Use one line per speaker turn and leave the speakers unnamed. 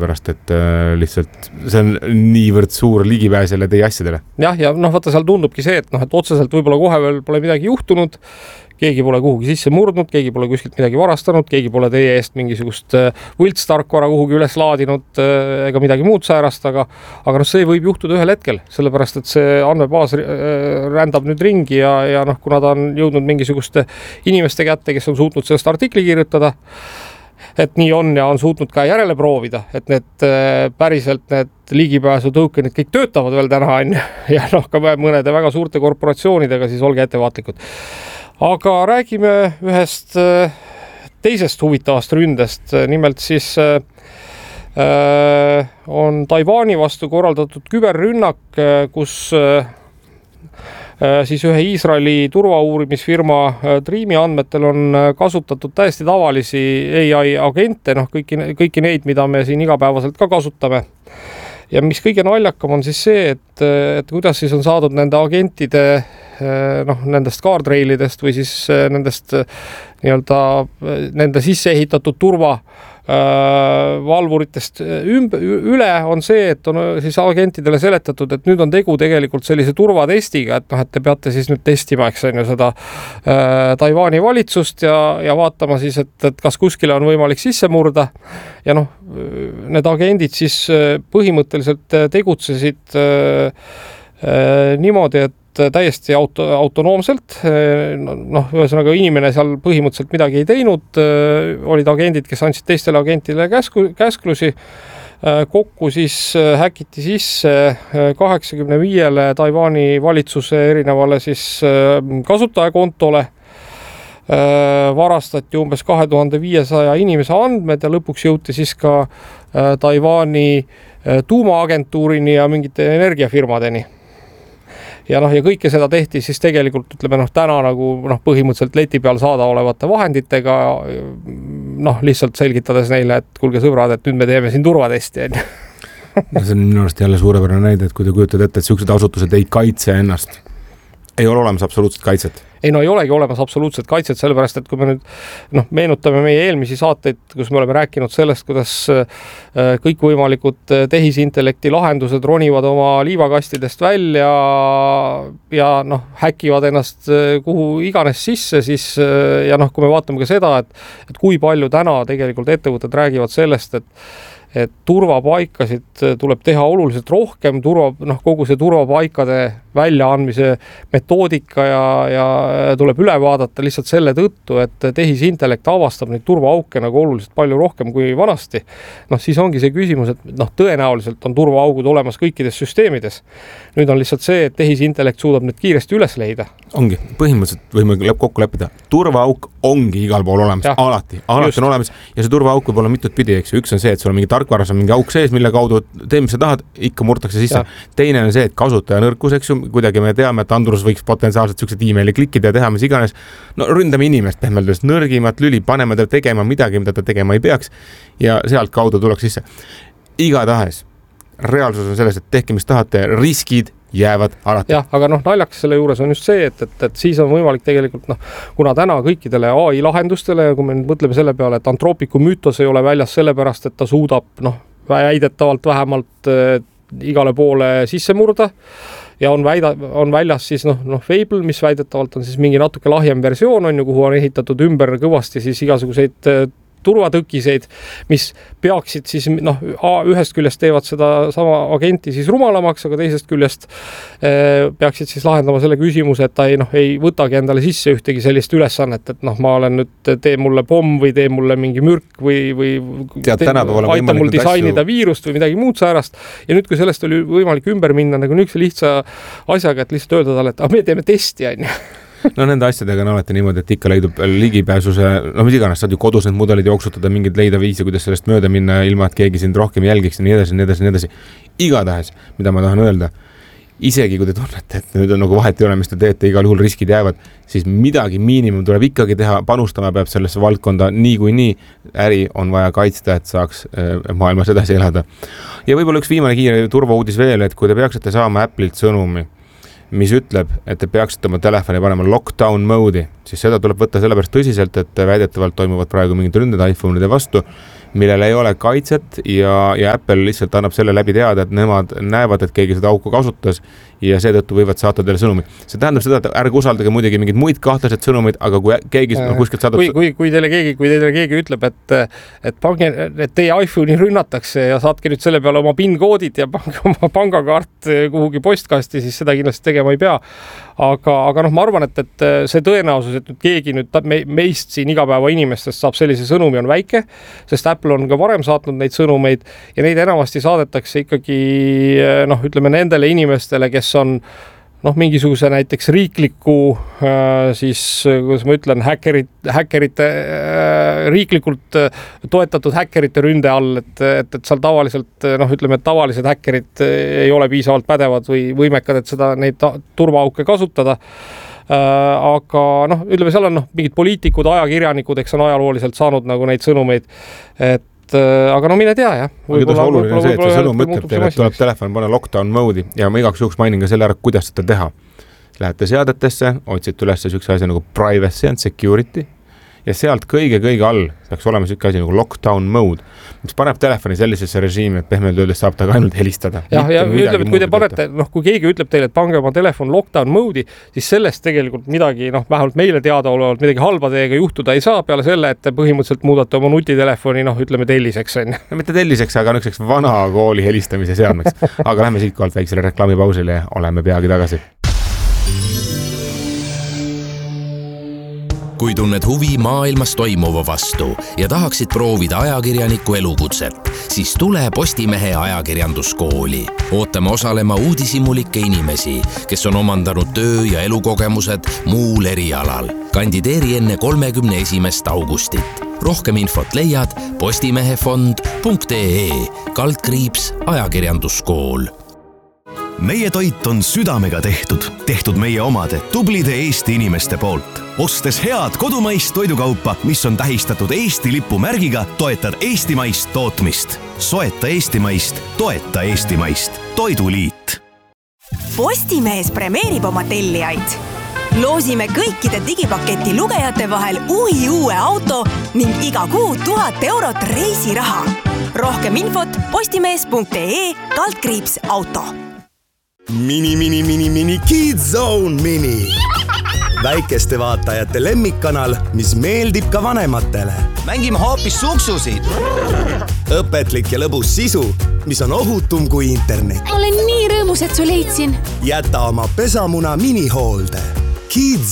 sellepärast, et lihtsalt see on niivõrd suur ligipääsele teie asjadele.
Jah, ja vaata, seal tundubki see, et et otseselt võib-olla kohe veel pole midagi juhtunud, keegi pole kuhugi sisse murdnud, keegi pole kuskilt midagi varastanud, keegi pole teie eest mingisugust võltstarkvara kuhugi üles laadinud ega midagi muud säärast, aga see võib juhtuda ühel hetkel, sellepärast, et see andmebaas rändab nüüd ringi ja kuna ta on jõudnud mingisuguste inimeste kätte, kes on suutnud sellest artikli kirjutada, et nii on ja on suutnud ka järele proovida, et need päriselt need ligipääsu tõukenid kõik töötavad veel täna on ja ka mõnede väga suurte korporatsioonidega, siis olge ettevaatlikud. Aga räägime ühest teisest huvitavast ründest, nimelt siis on Taiwani vastu korraldatud küberrünnak, kus siis ühe Iisraeli turvauurimisfirma Dreami andmetel on kasutatud täiesti tavalisi AI agente, kõiki neid, mida me siin igapäevaselt ka kasutame. Ja mis kõige naljakam on siis see, et kuidas siis on saadud nende agentide nendest guardrailidest või siis nendest nende sisse ehitatud turva valvuritest üle on see, et on siis agentidele seletatud, et nüüd on tegu tegelikult sellise turvatestiga, et te peate siis nüüd testima, seda Taiwani valitsust ja vaatama siis, et kas kuskile on võimalik sisse murda. Ja need agendid siis põhimõtteliselt tegutsesid niimoodi, et täiesti autonoomselt, ühesõnaga inimene seal põhimõtteliselt midagi ei teinud, olid agendid, kes andsid teistele agentidele käsklusi, kokku siis häkiti sisse 85 Taiwani valitsuse erinevale siis kasutajakontole, varastati umbes 2500 inimese andmed ja lõpuks jõuti siis ka Taiwani tuumaagentuurini ja mingite energiafirmadeni. Ja kõike seda tehti siis tegelikult, täna põhimõtteliselt leti peal saada olevate vahenditega, lihtsalt selgitades neile, et kuulge sõbrad, et nüüd me teeme siin turvatesti.
See on minu arust jälle suurepärane näide, et kui te kujutad ette, et sellised asutused ei kaitse ennast, ei ole olemas absoluutset kaitset.
Ei olegi olemas absoluutset kaitset, sellepärast, et kui me nüüd meenutame meie eelmisi saateid, kus me oleme rääkinud sellest, kuidas kõikvõimalikud tehisintellekti lahendused ronivad oma liivakastidest välja ja häkivad ennast kuhu iganes sisse, siis ja kui me vaatame ka seda, et kui palju täna tegelikult ettevõtted räägivad sellest, et turvapaikasid tuleb teha oluliselt rohkem, kogu see turvapaikade väljaandmise metoodika ja tuleb üle vaadata lihtsalt selle tõttu, et tehisintellekt avastab neid turvaauke oluliselt palju rohkem kui vanasti. Siis ongi see küsimus, et tõenäoliselt on turvaaugud olemas kõikides süsteemides. Nüüd on lihtsalt see, et tehisintellekt suudab need kiiresti üles leida.
Ongi, põhimõtteliselt võime kokku leppida. Turvaauk ongi igal pool olemas, alati on olemas ja see turvaauk võib olla mitut pidi, eks ju. Üks on see, et sul on mingi tarkvaras on mingi auk sees, mille kaudu tee, mis sa tahad, ikka murtakse sisse. Teine on see, et kasutaja nõrkus, eks ju, kuidagi me teame, et Andrus võiks potentsiaalselt sellised e-maili klikkida ja teha mis iganes. Ründame inimest pehmeldust nõrgimat lüli, paneme ta tegema midagi, mida ta tegema ei peaks ja sealt kaudu tuleks sisse. Igatahes, reaalsus on selles, et tehke mis tahate, riskid jäävad alati.
Jah, aga naljakas selle juures on just see, et siis on võimalik tegelikult, kuna täna kõikidele AI lahendustele, kui me nüüd mõtleme selle peale, et Anthropicu müütos ei ole väljas sellepärast, et ta suudab väidetavalt vähemalt igale poole sisse murda ja on väljas siis Fable, mis väidetavalt on siis mingi natuke lahjem versioon on ju, kuhu on ehitatud ümber kõvasti siis igasuguseid turvatõkiseid, mis peaksid siis, ühest küljest teevad seda sama agenti siis rumalamaks, aga teisest küljest peaksid siis lahendama selle küsimuse, et ta ei võtagi endale sisse ühtegi sellist ülesannet, et ma olen nüüd, tee mulle pomm või tee mulle mingi mürk või aita mul disainida viirust või midagi muud säärast. Ja nüüd, kui sellest oli võimalik ümber minna niisuguse lihtsa asjaga, et lihtsalt öelda talle, et me teeme testi, on ju.
Nende asjadega on alati niimoodi, et ikka leidub ligipääsuse, mis iganes, saad ju kodus need mudelid jooksutada, mingid leida viisi, kuidas sellest mööda minna, ilma et keegi sind rohkem jälgiks ja nii edasi. Igatahes, mida ma tahan öelda, isegi kui te tunnete, et nüüd on vahet ei ole, mis te teete, igal juhul riskid jäävad, siis midagi miinimum tuleb ikkagi teha, panustama peab sellesse valdkonda nii, äri on vaja kaitsta, et saaks maailmas edasi elada. Ja võib-olla üks viimane kiire turvauudis veel, et kui te peaksite saama Apple'ilt sõnumi, mis ütleb, et te peaksite oma telefoni panema lockdown mode'i, siis seda tuleb võtta sellepärast tõsiselt, et väidetavalt toimuvad praegu mingid ründed iPhone'ide vastu, millel ei ole kaitset ja Apple lihtsalt annab selle läbi teada, et nemad näevad, et keegi seda auku kasutas ja seetõttu võivad saata teile sõnumid. See tähendab seda, et ärge usaldage muidugi mingid muid kahtlased sõnumeid, aga kui keegi kuskilt saadab...
Kui teile keegi ütleb, et teie iPhone'i rünnatakse ja saatke nüüd selle peale oma PIN-koodid ja oma pangakaart kuhugi postkasti, siis seda kindlasti tegema ei pea. Aga ma arvan, et see tõenäosus, et nüüd keegi meist siin igapäeva inimestest saab sellise sõnumi on väike, sest Apple on ka varem saatnud neid sõnumeid ja neid enamasti saadetakse ikkagi ütleme nendele inimestele, kes on mingisuguse näiteks riikliku siis, kuidas ma ütlen, häkkerite riiklikult toetatud häkkerite ründe all, et seal tavaliselt, ütleme, et tavalised häkkerid ei ole piisavalt pädevad või võimekad, et neid turvaauke kasutada. Aga ütleme, seal on mingid poliitikud, ajakirjanikud, eks on ajalooliselt saanud nagu neid sõnumeid, aga mine tea, jah.
Aga oluline on see, et see sõnum ütleb teile, et tuleb telefon panna lockdown mode'i ja ma igaks juhuks mainin ka selle ära, kuidas seda teha. Lähete seadetesse, otsite üles sükse asi nagu privacy and security ja sealt kõige all peaks olema sükse asi nagu lockdown mode, mis paneb telefoni sellisesse režiimi, et pehmelt öeldes saab ta ka ainult helistada.
Ja ütleb, et kui te panete, kui keegi ütleb teile, et pange oma telefon lockdown mode'i, siis sellest tegelikult midagi, vähemalt meile teadaolevalt midagi halba teiega juhtuda ei saa peale selle, et te põhimõtteliselt muudate oma nutitelefoni, ütleme telliseks.
Mitte telliseks, aga niiseks vana kooli helistamise seadmeks. Aga lähme siit kohalt väiksele reklaamipausile ja oleme peagi tagasi.
Kui tunned huvi maailmas toimuva vastu ja tahaksid proovida ajakirjaniku elukutset, siis tule Postimehe ajakirjanduskooli. Ootame osalema uudishimulikke inimesi, kes on omandanud töö- ja elukogemused muul erialal. Kandideeri enne 31. augustit. Rohkem infot leiad postimehefond.ee/ajakirjanduskool.
Meie toit on südamega tehtud meie omade tublide Eesti inimeste poolt. Ostes head kodumaist toidukaupa, mis on tähistatud Eesti lipumärgiga, toetad eestimaist tootmist. Soeta eestimaist, toeta eestimaist. Toiduliit.
Postimees premeerib oma tellijaid. Loosime kõikide digipaketi lugejate vahel uue auto ning iga kuu 1000 eurot reisiraha. Rohkem infot postimees.ee/auto.
Mini Kids Zone Mini. Väikeste vaatajate lemmikkanal, mis meeldib ka vanematele.
Mängime hoopis suksusid.
Õpetlik ja lõbus sisu, mis on ohutum kui internet.
Olen nii rõõmus, et su leidsin.
Jäta oma pesamuna minihoolde. Kids